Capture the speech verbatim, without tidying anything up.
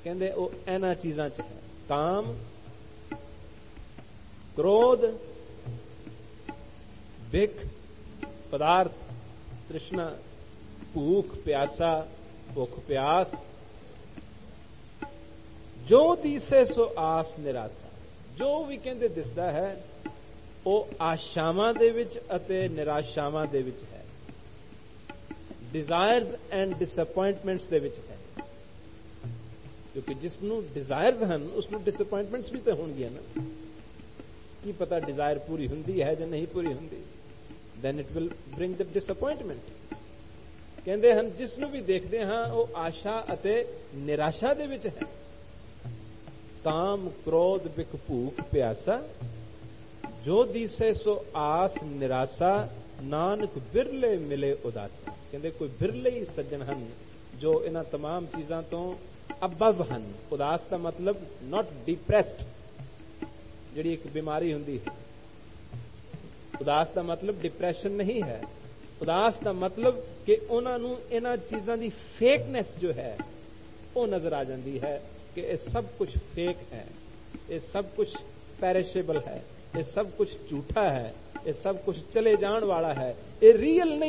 कहते वो इन्हां चीजां च है, काम, क्रोध, भिख, पदार्थ, तृष्णा, भूख प्यासा, भुख प्यास, जो दिसे सो आस निराशा। जो भी कहते दिसदा है ਉਹ ਆਸ਼ਾਵਾਂ ਦੇ ਵਿੱਚ ਅਤੇ ਨਿਰਾਸ਼ਾਵਾਂ ਦੇ ਵਿੱਚ ਹੈ, ਡਿਜ਼ਾਇਰਸ ਐਂਡ ਡਿਸਅਪਾਇੰਟਮੈਂਟਸ ਦੇ ਵਿੱਚ ਹੈ। ਕਿਉਂਕਿ ਜਿਸ ਨੂੰ ਡਿਜ਼ਾਇਰਸ ਹਨ ਉਸ ਨੂੰ ਡਿਸਅਪਾਇੰਟਮੈਂਟਸ ਵੀ ਤਾਂ ਹੋਣਗੀਆਂ ਨਾ। ਕੀ ਪਤਾ ਡਿਜ਼ਾਇਰ ਪੂਰੀ ਹੁੰਦੀ ਹੈ ਜਾਂ ਨਹੀਂ ਪੂਰੀ ਹੁੰਦੀ, ਦੈਨ ਇਟ ਵਿਲ ਬ੍ਰਿੰਗ ਦ ਡਿਸਅਪਾਇੰਟਮੈਂਟ। ਕਹਿੰਦੇ ਹਨ ਜਿਸ ਨੂੰ ਵੀ ਦੇਖਦੇ ਹਾਂ ਉਹ ਆਸ਼ਾ ਅਤੇ ਨਿਰਾਸ਼ਾ ਦੇ ਵਿੱਚ ਹੈ। ਕਾਮ, ਕ੍ਰੋਧ, ਬਿਖ, ਭੂਖ, ਪਿਆਸਾ, जो दिसे सो आस निराशा, नानक बिरले मिले उदासा। कहते कोई बिरले ही सज्जन हन जो इन्हां तमाम चीजां तो अबव हन। उदास का मतलब नॉट डिप्रेस्ड, जिहड़ी एक बीमारी हुंदी है। उदास का मतलब डिप्रेशन नहीं है। उदास का मतलब कि उन्हां नूं इन्हां चीजां दी फेकनेस जो है वो नजर आ जाती है कि ये सब कुछ फेक है, ये सब कुछ पेरिशेबल है, ये सब कुछ झूठा है, ये सब कुछ चले जाने वाला है, ये रियल नहीं